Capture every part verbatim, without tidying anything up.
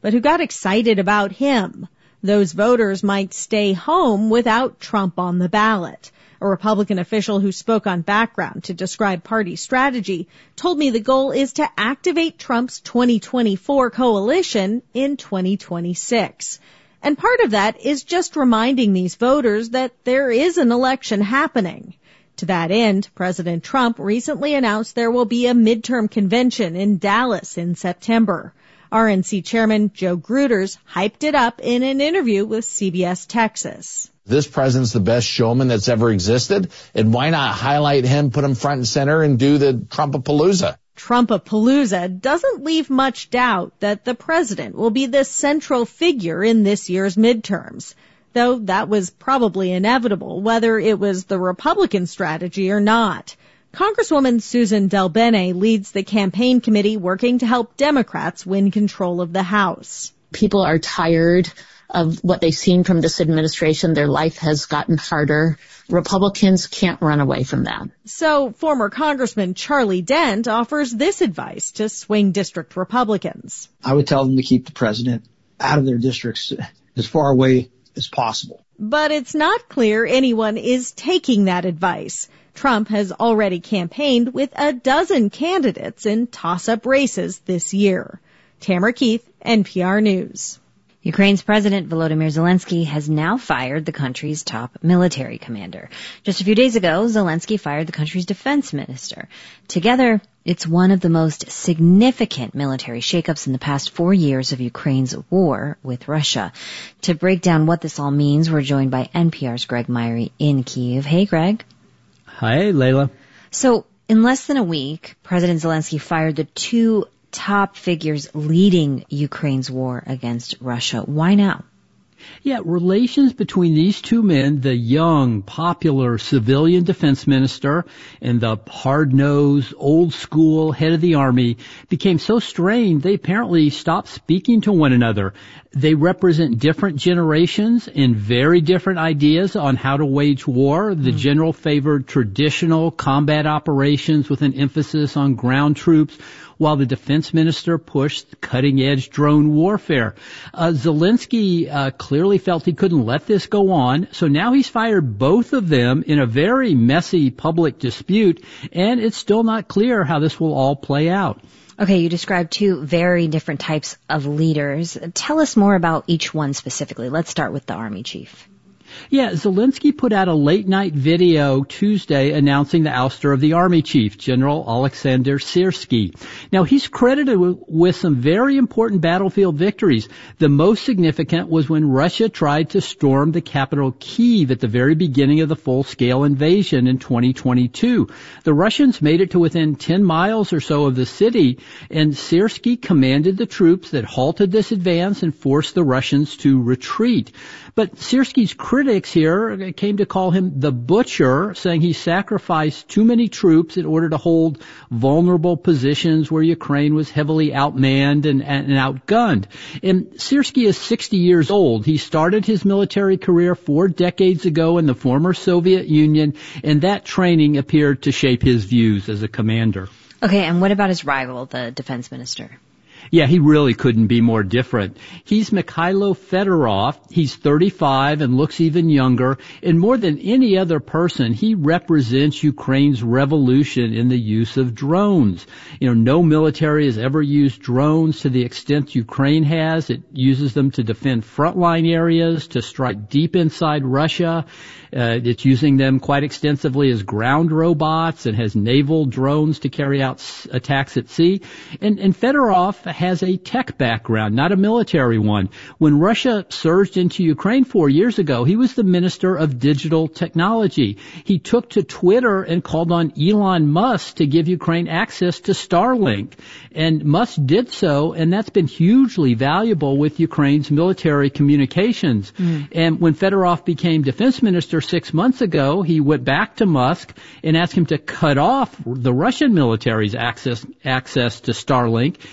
but who got excited about him. Those voters might stay home without Trump on the ballot. A Republican official who spoke on Background to describe party strategy told me the goal is to activate Trump's twenty twenty-four coalition in twenty twenty-six. And part of that is just reminding these voters that there is an election happening. To that end, President Trump recently announced there will be a midterm convention in Dallas in September. R N C Chairman Joe Gruters hyped it up in an interview with C B S Texas. This president's the best showman that's ever existed, and why not highlight him, put him front and center, and do the Trumpapalooza? Trumpapalooza doesn't leave much doubt that the president will be the central figure in this year's midterms, though that was probably inevitable, whether it was the Republican strategy or not. Congresswoman Susan DelBene leads the campaign committee working to help Democrats win control of the House. People are tired of what they've seen from this administration. Their life has gotten harder. Republicans can't run away from that. So former Congressman Charlie Dent offers this advice to swing district Republicans. I would tell them to keep the president out of their districts as far away as possible. But it's not clear anyone is taking that advice. Trump has already campaigned with a dozen candidates in toss-up races this year. Tamara Keith, N P R News. Ukraine's President Volodymyr Zelensky has now fired the country's top military commander. Just a few days ago, Zelensky fired the country's defense minister. Together, it's one of the most significant military shakeups in the past four years of Ukraine's war with Russia. To break down what this all means, we're joined by N P R's Greg Myrie in Kyiv. Hey, Greg. Hi, Layla. So, in less than a week, President Zelensky fired the two top figures leading Ukraine's war against Russia. Why now? Yeah, relations between these two men, the young, popular civilian defense minister and the hard-nosed, old-school head of the army, became so strained they apparently stopped speaking to one another. They represent different generations and very different ideas on how to wage war. The mm. general favored traditional combat operations with an emphasis on ground troops, while the defense minister pushed cutting-edge drone warfare. Uh, Zelensky uh, clearly felt he couldn't let this go on, so now he's fired both of them in a very messy public dispute, and it's still not clear how this will all play out. Okay, you described two very different types of leaders. Tell us more about each one specifically. Let's start with the army chief. Yeah, Zelensky put out a late-night video Tuesday announcing the ouster of the Army Chief, General Alexander Syrskyi. Now, he's credited with some very important battlefield victories. The most significant was when Russia tried to storm the capital Kyiv at the very beginning of the full-scale invasion in twenty twenty-two. The Russians made it to within ten miles or so of the city, and Syrskyi commanded the troops that halted this advance and forced the Russians to retreat. But Syrskyi's critics here came to call him the butcher, saying he sacrificed too many troops in order to hold vulnerable positions where Ukraine was heavily outmanned and, and outgunned. And Syrskyi is sixty years old. He started his military career four decades ago in the former Soviet Union, and that training appeared to shape his views as a commander. Okay, and what about his rival, the defense minister? Yeah, he really couldn't be more different. He's Mikhailo Fedorov. He's thirty-five and looks even younger. And more than any other person, he represents Ukraine's revolution in the use of drones. You know, no military has ever used drones to the extent Ukraine has. It uses them to defend frontline areas, to strike deep inside Russia. Uh, it's using them quite extensively as ground robots and has naval drones to carry out s- attacks at sea. And, and Fedorov has a tech background, not a military one. When Russia surged into Ukraine four years ago, he was the Minister of Digital Technology. He took to Twitter and called on Elon Musk to give Ukraine access to Starlink. And Musk did so, and that's been hugely valuable with Ukraine's military communications. Mm. And when Fedorov became defense minister six months ago, he went back to Musk and asked him to cut off the Russian military's access access to Starlink, and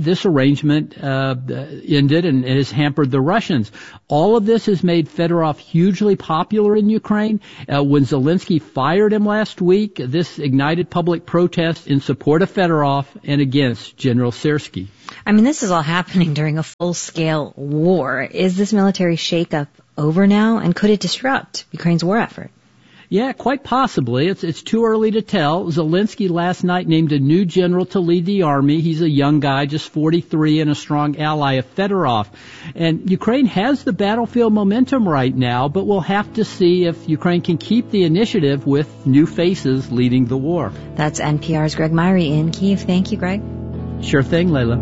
this arrangement uh, ended and has hampered the Russians. All of this has made Fedorov hugely popular in Ukraine. Uh, when Zelensky fired him last week, this ignited public protest in support of Fedorov and against General Syrskyi. I mean, this is all happening during a full-scale war. Is this military shakeup over now, and could it disrupt Ukraine's war effort? Yeah, quite possibly. It's it's too early to tell. Zelensky last night named a new general to lead the army. He's a young guy, just forty-three, and a strong ally of Fedorov. And Ukraine has the battlefield momentum right now, but we'll have to see if Ukraine can keep the initiative with new faces leading the war. That's N P R's Greg Myrie in Kyiv. Thank you, Greg. Sure thing, Layla.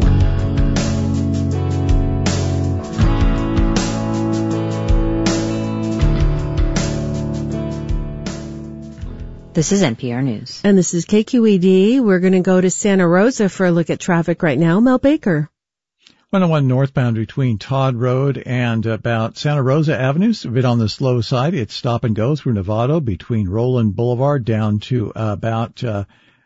This is N P R News. And this is K Q E D. We're going to go to Santa Rosa for a look at traffic right now. Mel Baker. one oh one northbound between Todd Road and about Santa Rosa Avenues, a bit on the slow side. It's stop and go through Novato between Roland Boulevard down to uh, about uh,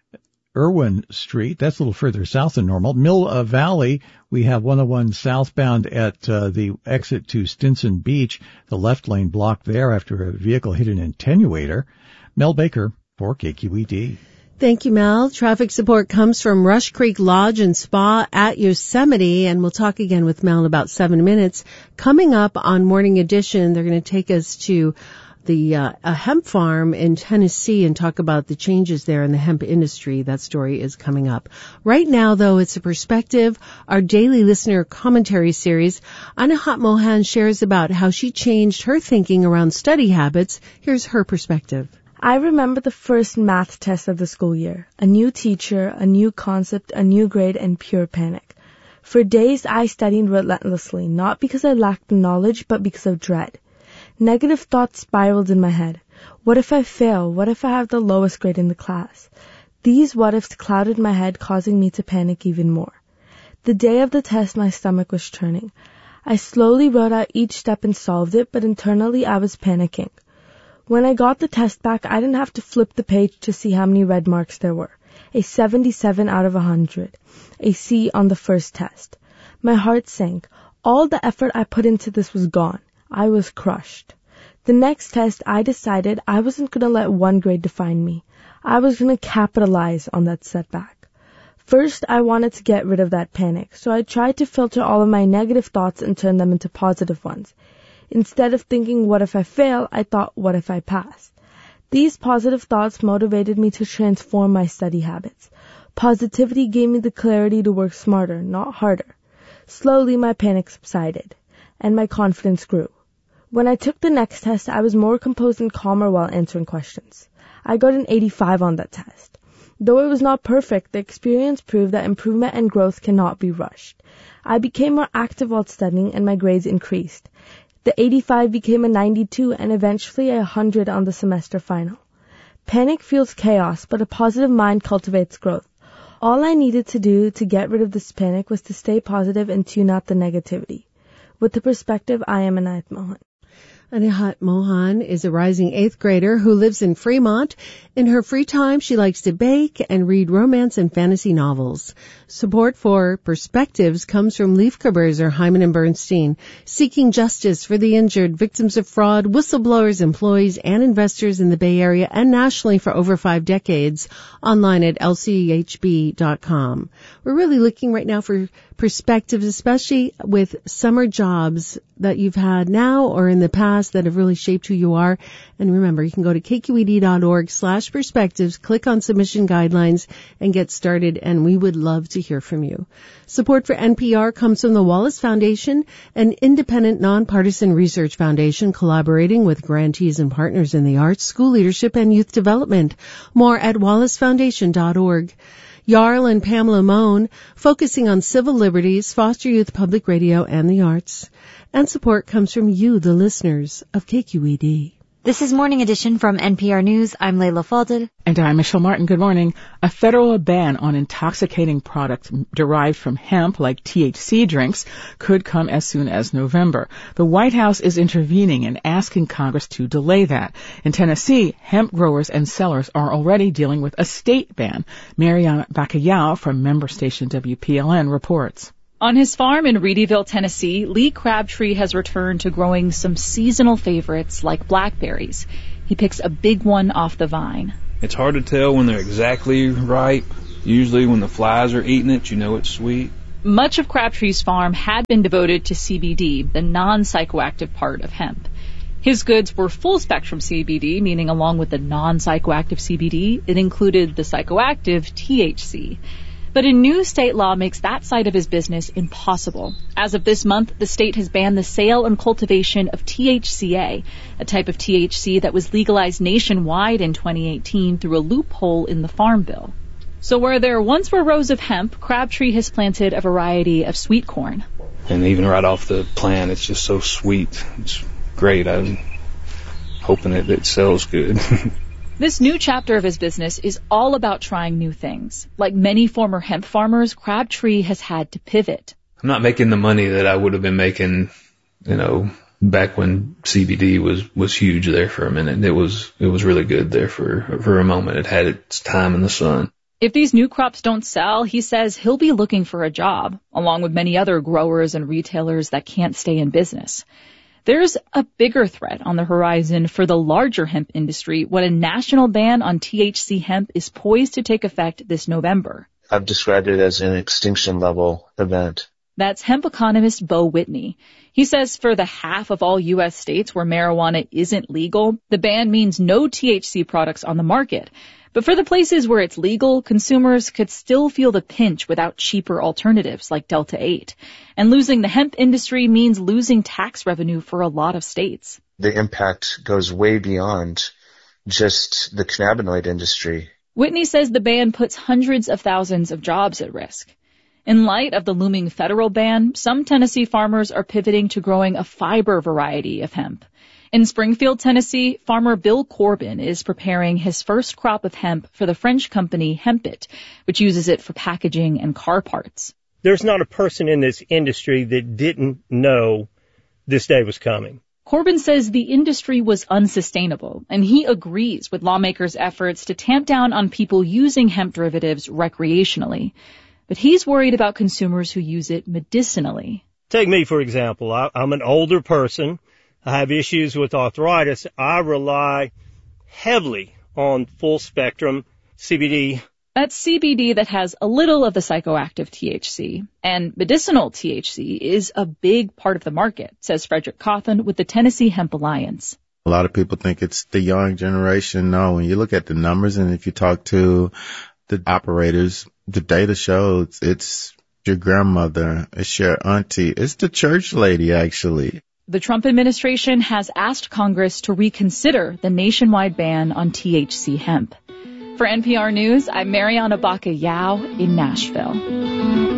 Irwin Street. That's a little further south than normal. Mill uh, Valley, we have one oh one southbound at uh, the exit to Stinson Beach. The left lane blocked there after a vehicle hit an attenuator. Mel Baker for K Q E D. Thank you, Mel. Traffic support comes from Rush Creek Lodge and Spa at Yosemite, and we'll talk again with Mel in about seven minutes. Coming up on Morning Edition, they're going to take us to the uh, a hemp farm in Tennessee and talk about the changes there in the hemp industry. That story is coming up. Right now, though, it's a perspective, our daily listener commentary series. Anahat Mohan shares about how she changed her thinking around study habits. Here's her perspective. I remember the first math test of the school year. A new teacher, a new concept, a new grade, and pure panic. For days, I studied relentlessly, not because I lacked knowledge, but because of dread. Negative thoughts spiraled in my head. What if I fail? What if I have the lowest grade in the class? These what-ifs clouded my head, causing me to panic even more. The day of the test, my stomach was churning. I slowly wrote out each step and solved it, but internally I was panicking. When I got the test back, I didn't have to flip the page to see how many red marks there were. A seventy-seven out of one hundred. A C on the first test. My heart sank. All the effort I put into this was gone. I was crushed. The next test, I decided I wasn't going to let one grade define me. I was going to capitalize on that setback. First, I wanted to get rid of that panic, so I tried to filter all of my negative thoughts and turn them into positive ones. Instead of thinking, what if I fail, I thought, what if I pass? These positive thoughts motivated me to transform my study habits. Positivity gave me the clarity to work smarter, not harder. Slowly, my panic subsided, and my confidence grew. When I took the next test, I was more composed and calmer while answering questions. I got an eighty-five on that test. Though it was not perfect, the experience proved that improvement and growth cannot be rushed. I became more active while studying, and my grades increased. The eighty-five became a ninety-two and eventually a one hundred on the semester final. Panic fuels chaos, but a positive mind cultivates growth. All I needed to do to get rid of this panic was to stay positive and tune out the negativity. With the perspective, I am Anahat Mohan. Anahat Mohan is a rising eighth grader who lives in Fremont. In her free time, she likes to bake and read romance and fantasy novels. Support for Perspectives comes from Leif Kaberzer, Hyman and Bernstein, seeking justice for the injured, victims of fraud, whistleblowers, employees, and investors in the Bay Area and nationally for over five decades, online at L C H B dot com. We're really looking right now for perspectives, especially with summer jobs that you've had now or in the past that have really shaped who you are. And remember, you can go to K Q E D dot org slash perspectives, click on submission guidelines, and get started, and we would love to hear from you. Support for N P R comes from the Wallace Foundation, an independent, nonpartisan research foundation collaborating with grantees and partners in the arts, school leadership, and youth development. More at wallace foundation dot org. Jarl and Pamela Mohn, focusing on civil liberties, foster youth public radio, and the arts. And support comes from you, the listeners of K Q E D. This is Morning Edition from N P R News. I'm Layla Fadel. And I'm Michelle Martin. Good morning. A federal ban on intoxicating products derived from hemp, like T H C drinks, could come as soon as November. The White House is intervening and asking Congress to delay that. In Tennessee, hemp growers and sellers are already dealing with a state ban. Mariana Bacallao from member station W P L N reports. On his farm in Reedyville, Tennessee, Lee Crabtree has returned to growing some seasonal favorites like blackberries. He picks a big one off the vine. It's hard to tell when they're exactly ripe. Usually when the flies are eating it, you know it's sweet. Much of Crabtree's farm had been devoted to C B D, the non-psychoactive part of hemp. His goods were full-spectrum C B D, meaning along with the non-psychoactive C B D, it included the psychoactive T H C. But a new state law makes that side of his business impossible. As of this month, the state has banned the sale and cultivation of T H C A, a type of T H C that was legalized nationwide in twenty eighteen through a loophole in the Farm Bill. So where there once were rows of hemp, Crabtree has planted a variety of sweet corn. And even right off the plant, it's just so sweet. It's great. I'm hoping that it sells good. This new chapter of his business is all about trying new things. Like many former hemp farmers, Crabtree has had to pivot. I'm not making the money that I would have been making, you know, back when C B D was, was huge there for a minute. It was, it was really good there for, for a moment. It had its time in the sun. If these new crops don't sell, he says he'll be looking for a job, along with many other growers and retailers that can't stay in business. There's a bigger threat on the horizon for the larger hemp industry when a national ban on T H C hemp is poised to take effect this November. I've described it as an extinction level event. That's hemp economist Bo Whitney. He says for the half of all U S states where marijuana isn't legal, the ban means no T H C products on the market. But for the places where it's legal, consumers could still feel the pinch without cheaper alternatives like Delta eight. And losing the hemp industry means losing tax revenue for a lot of states. The impact goes way beyond just the cannabinoid industry. Whitney says the ban puts hundreds of thousands of jobs at risk. In light of the looming federal ban, some Tennessee farmers are pivoting to growing a fiber variety of hemp. In Springfield, Tennessee, farmer Bill Corbin is preparing his first crop of hemp for the French company Hempit, which uses it for packaging and car parts. There's not a person in this industry that didn't know this day was coming. Corbin says the industry was unsustainable, and he agrees with lawmakers' efforts to tamp down on people using hemp derivatives recreationally. But he's worried about consumers who use it medicinally. Take me, for example. I, I'm an older person. I have issues with arthritis. I rely heavily on full-spectrum C B D. That's C B D that has a little of the psychoactive T H C. And medicinal T H C is a big part of the market, says Frederick Cawthon with the Tennessee Hemp Alliance. A lot of people think it's the young generation. No, when you look at the numbers and if you talk to the operators, the data shows it's your grandmother, it's your auntie, it's the church lady, actually. The Trump administration has asked Congress to reconsider the nationwide ban on T H C hemp. For N P R News, I'm Mariana Bacallao in Nashville.